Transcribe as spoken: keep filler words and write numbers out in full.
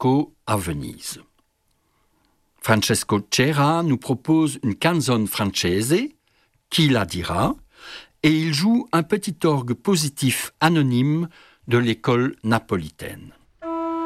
Francesco à Venise. Francesco Cera nous propose une canzone francese, Qui la dira, et il joue un petit orgue positif anonyme de l'école napolitaine.